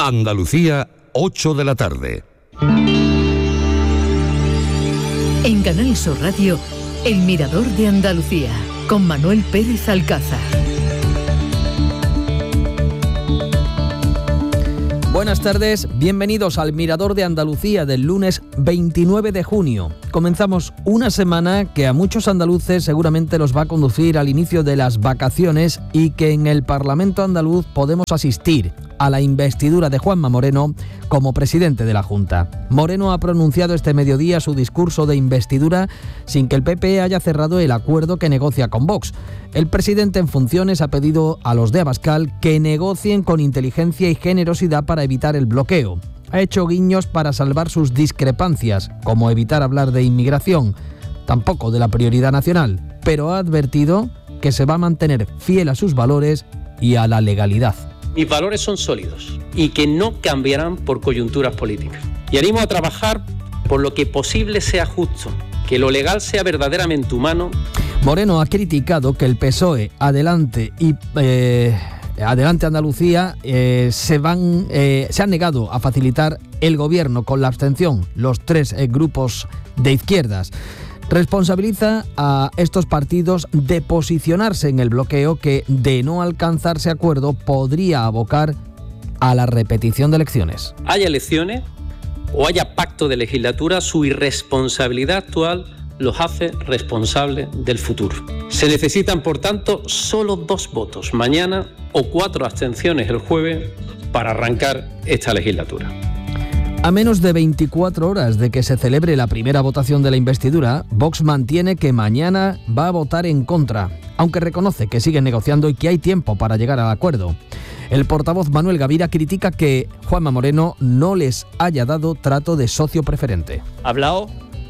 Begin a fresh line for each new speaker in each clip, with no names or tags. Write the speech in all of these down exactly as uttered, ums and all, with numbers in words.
Andalucía, ocho de la tarde.
En Canal Sur Radio, El Mirador de Andalucía, con Manuel Pérez Alcázar.
Buenas tardes, bienvenidos al Mirador de Andalucía del lunes veintinueve de junio. Comenzamos una semana que a muchos andaluces seguramente los va a conducir al inicio de las vacaciones y que en el Parlamento andaluz podemos asistir a la investidura de Juanma Moreno como presidente de la Junta. Moreno ha pronunciado este mediodía su discurso de investidura sin que el P P haya cerrado el acuerdo que negocia con Vox. El presidente en funciones ha pedido a los de Abascal que negocien con inteligencia y generosidad para evitar el bloqueo. Ha hecho guiños para salvar sus discrepancias, como evitar hablar de inmigración, tampoco de la prioridad nacional, pero ha advertido que se va a mantener fiel a sus valores y a la legalidad.
Mis valores son sólidos y que no cambiarán por coyunturas políticas. Y animo a trabajar por lo que posible sea justo, que lo legal sea verdaderamente humano.
Moreno ha criticado que el P S O E, Adelante y eh, Adelante Andalucía eh, se van eh, se han negado a facilitar el gobierno con la abstención, los tres eh, grupos de izquierdas. Responsabiliza a estos partidos de posicionarse en el bloqueo que, de no alcanzarse acuerdo, podría abocar a la repetición de elecciones.
Haya elecciones o haya pacto de legislatura, su irresponsabilidad actual los hace responsables del futuro. Se necesitan, por tanto, solo dos votos mañana o cuatro abstenciones el jueves para arrancar esta legislatura.
A menos de veinticuatro horas de que se celebre la primera votación de la investidura, Vox mantiene que mañana va a votar en contra, aunque reconoce que siguen negociando y que hay tiempo para llegar al acuerdo. El portavoz Manuel Gavira critica que Juanma Moreno no les haya dado trato de socio preferente.
Ha hablado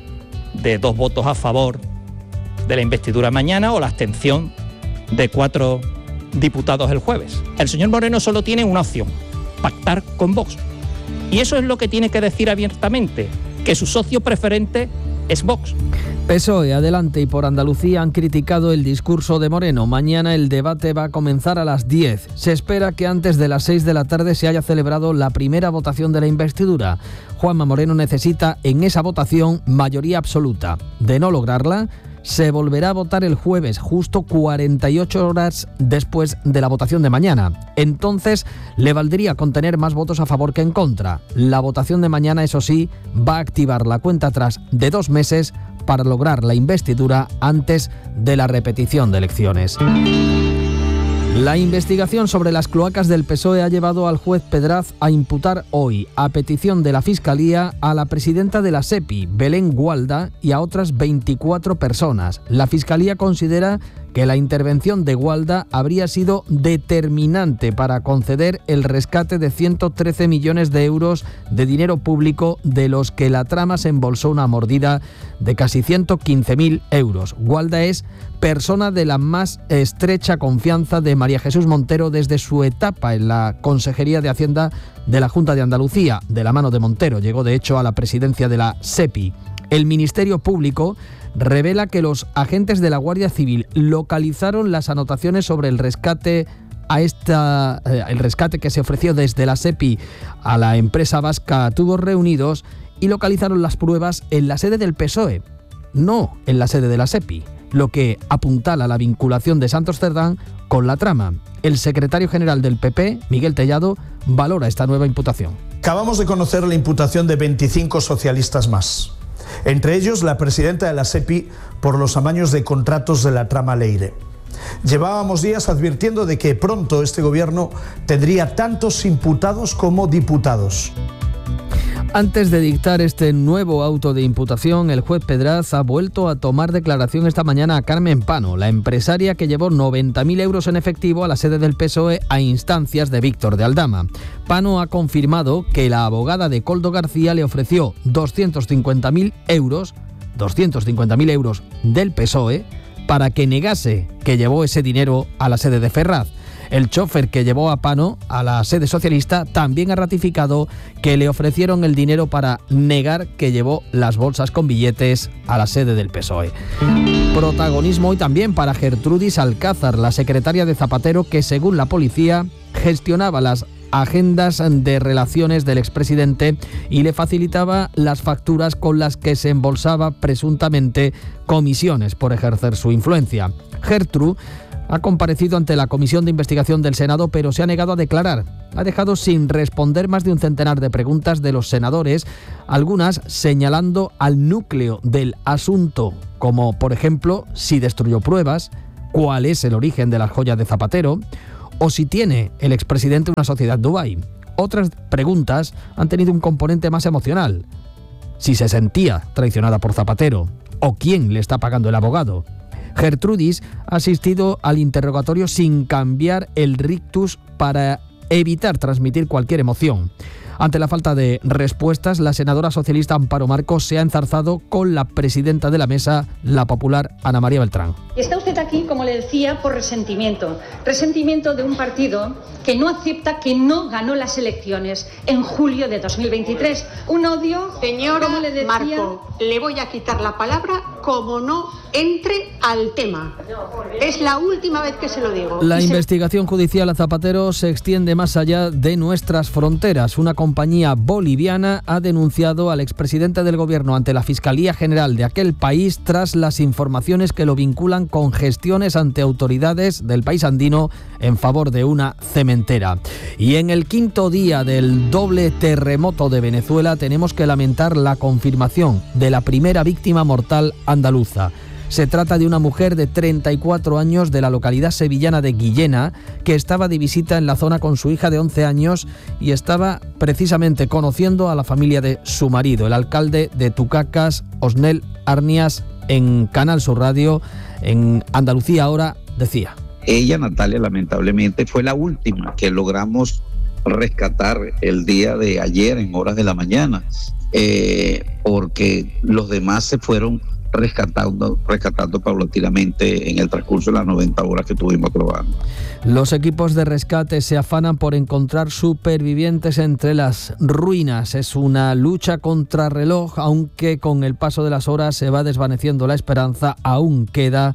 de dos votos a favor de la investidura mañana o la abstención de cuatro diputados el jueves. El señor Moreno solo tiene una opción: pactar con Vox. Y eso es lo que tiene que decir abiertamente, que su socio preferente es Vox.
P S O E, Adelante y Por Andalucía han criticado el discurso de Moreno. Mañana el debate va a comenzar a las diez. Se espera que antes de las seis de la tarde se haya celebrado la primera votación de la investidura. Juanma Moreno necesita en esa votación mayoría absoluta. De no lograrla, se volverá a votar el jueves, justo cuarenta y ocho horas después de la votación de mañana. Entonces, le valdría con tener más votos a favor que en contra. La votación de mañana, eso sí, va a activar la cuenta atrás de dos meses para lograr la investidura antes de la repetición de elecciones. La investigación sobre las cloacas del P S O E ha llevado al juez Pedraz a imputar hoy, a petición de la Fiscalía, a la presidenta de la SEPI, Belén Gualda, y a otras veinticuatro personas. La Fiscalía considera que la intervención de Gualda habría sido determinante para conceder el rescate de ciento trece millones de euros de dinero público, de los que la trama se embolsó una mordida de casi ciento quince mil euros. Gualda es persona de la más estrecha confianza de María Jesús Montero desde su etapa en la Consejería de Hacienda de la Junta de Andalucía. De la mano de Montero llegó de hecho a la presidencia de la SEPI. El Ministerio Público revela que los agentes de la Guardia Civil localizaron las anotaciones sobre el rescate a esta eh, el rescate que se ofreció desde la SEPI a la empresa vasca Tubos Reunidos, y localizaron las pruebas en la sede del P S O E, no en la sede de la SEPI, lo que apuntala la vinculación de Santos Cerdán con la trama. El secretario general del P P, Miguel Tellado, valora esta nueva imputación.
Acabamos de conocer la imputación de veinticinco socialistas más, entre ellos la presidenta de la SEPI por los amaños de contratos de la trama Leire. Llevábamos días advirtiendo de que pronto este gobierno tendría tantos imputados como diputados.
Antes de dictar este nuevo auto de imputación, el juez Pedraz ha vuelto a tomar declaración esta mañana a Carmen Pano, la empresaria que llevó noventa mil euros en efectivo a la sede del P S O E a instancias de Víctor de Aldama. Pano ha confirmado que la abogada de Koldo García le ofreció doscientos cincuenta mil euros, doscientos cincuenta mil euros del P S O E para que negase que llevó ese dinero a la sede de Ferraz. El chofer que llevó a Pano a la sede socialista también ha ratificado que le ofrecieron el dinero para negar que llevó las bolsas con billetes a la sede del P S O E. Protagonismo hoy también para Gertrudis Alcázar, la secretaria de Zapatero, que según la policía gestionaba las agendas de relaciones del expresidente y le facilitaba las facturas con las que se embolsaba presuntamente comisiones por ejercer su influencia. Gertrude ha comparecido ante la Comisión de Investigación del Senado, pero se ha negado a declarar. Ha dejado sin responder más de un centenar de preguntas de los senadores, algunas señalando al núcleo del asunto, como por ejemplo si destruyó pruebas, cuál es el origen de las joyas de Zapatero o si tiene el expresidente una sociedad Dubái. Otras preguntas han tenido un componente más emocional. Si se sentía traicionada por Zapatero o quién le está pagando el abogado. Gertrudis ha asistido al interrogatorio sin cambiar el rictus para evitar transmitir cualquier emoción. Ante la falta de respuestas, la senadora socialista Amparo Marcos se ha enzarzado con la presidenta de la mesa, la popular Ana María Beltrán.
Y está usted aquí, como le decía, por resentimiento. Resentimiento de un partido que no acepta que no ganó las elecciones en julio de dos mil veintitrés. Un odio,
señora
como le decía...
Marco, le voy a quitar la palabra como no entre al tema. Es la última vez que se lo digo.
La investigación judicial a Zapatero se extiende más allá de nuestras fronteras. Una compañía boliviana ha denunciado al expresidente del gobierno ante la Fiscalía General de aquel país tras las informaciones que lo vinculan con gestiones ante autoridades del país andino en favor de una cementera. Y en el quinto día del doble terremoto de Venezuela tenemos que lamentar la confirmación de la primera víctima mortal andaluza. Se trata de una mujer de treinta y cuatro años de la localidad sevillana de Guillena, que estaba de visita en la zona con su hija de once años y estaba precisamente conociendo a la familia de su marido, el alcalde de Tucacas, Osnel Arnias, en Canal Sur Radio, en Andalucía Ahora, decía.
Ella, Natalia, lamentablemente fue la última que logramos rescatar el día de ayer en horas de la mañana, eh, porque los demás se fueron rescatando, rescatando paulatinamente en el transcurso de las noventa horas que estuvimos trabajando.
Los equipos de rescate se afanan por encontrar supervivientes entre las ruinas. Es una lucha contra reloj, aunque con el paso de las horas se va desvaneciendo la esperanza. Aún queda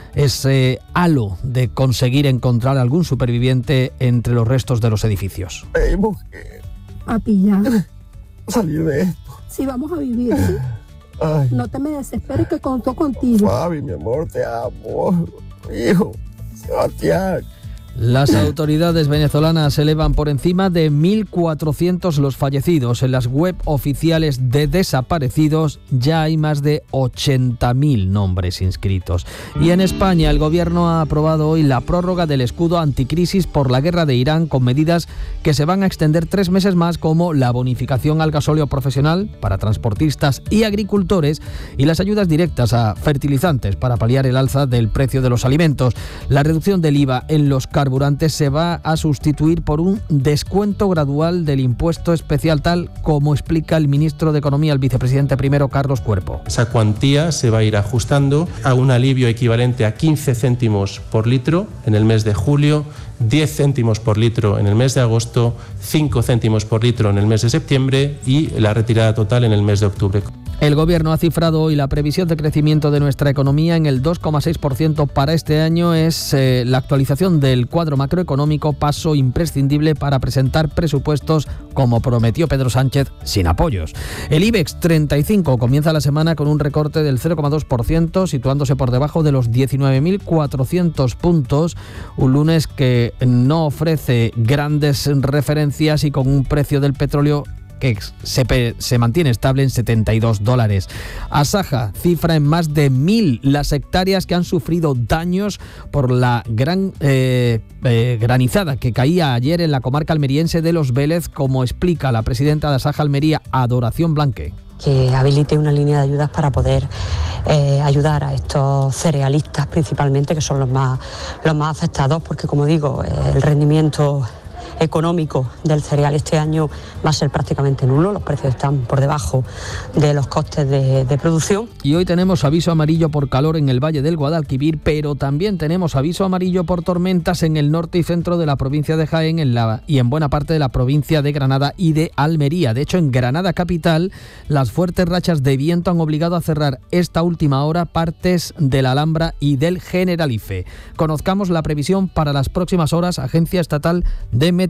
ese halo de conseguir encontrar algún superviviente entre los restos de los edificios.
Tenemos que
a pillar,
salir de esto.
Sí, vamos a vivir, ¿sí?
Ay.
No te me desesperes, que conto contigo.
Fabi, mi amor, te amo. Hijo, Sebastián.
Las autoridades venezolanas elevan por encima de mil cuatrocientos los fallecidos. En las web oficiales de desaparecidos ya hay más de ochenta mil nombres inscritos. Y en España el gobierno ha aprobado hoy la prórroga del escudo anticrisis por la guerra de Irán, con medidas que se van a extender tres meses más, como la bonificación al gasóleo profesional para transportistas y agricultores y las ayudas directas a fertilizantes para paliar el alza del precio de los alimentos. La reducción del I V A en los carburantes se va a sustituir por un descuento gradual del impuesto especial, tal como explica el ministro de Economía, el vicepresidente primero, Carlos Cuerpo.
Esa cuantía se va a ir ajustando a un alivio equivalente a quince céntimos por litro en el mes de julio, diez céntimos por litro en el mes de agosto, cinco céntimos por litro en el mes de septiembre y la retirada total en el mes de octubre.
El Gobierno ha cifrado hoy la previsión de crecimiento de nuestra economía en el dos coma seis por ciento para este año. Es eh, la actualización del cuadro macroeconómico, paso imprescindible para presentar presupuestos, como prometió Pedro Sánchez, sin apoyos. El IBEX treinta y cinco comienza la semana con un recorte del cero coma dos por ciento, situándose por debajo de los diecinueve mil cuatrocientos puntos, un lunes que no ofrece grandes referencias y con un precio del petróleo que se, se mantiene estable en setenta y dos dólares. Asaja cifra en más de mil las hectáreas que han sufrido daños por la gran eh, eh, granizada que caía ayer en la comarca almeriense de Los Vélez, como explica la presidenta de Asaja Almería, Adoración Blanque.
Que habilite una línea de ayudas para poder eh, ayudar a estos cerealistas principalmente, que son los más, los más afectados, porque como digo, el rendimiento económico del cereal este año va a ser prácticamente nulo. Los precios están por debajo de los costes de, de producción.
Y hoy tenemos aviso amarillo por calor en el Valle del Guadalquivir, pero también tenemos aviso amarillo por tormentas en el norte y centro de la provincia de Jaén en la, y en buena parte de la provincia de Granada y de Almería. De hecho, en Granada capital, las fuertes rachas de viento han obligado a cerrar esta última hora partes de la Alhambra y del Generalife. Conozcamos la previsión para las próximas horas. Agencia Estatal de Meteorología.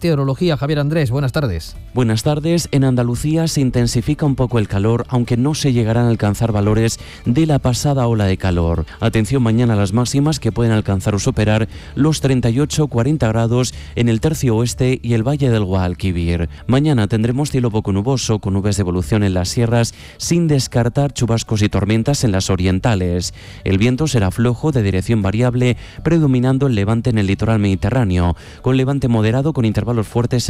meteorología. Javier Andrés, buenas tardes.
Buenas tardes. En Andalucía se intensifica un poco el calor, aunque no se llegarán a alcanzar valores de la pasada ola de calor. Atención mañana a las máximas, que pueden alcanzar o superar los treinta y ocho a cuarenta grados en el tercio oeste y el Valle del Guadalquivir. Mañana tendremos cielo poco nuboso, con nubes de evolución en las sierras, sin descartar chubascos y tormentas en las orientales. El viento será flojo, de dirección variable, predominando el levante en el litoral mediterráneo, con levante moderado con intervalos fuertes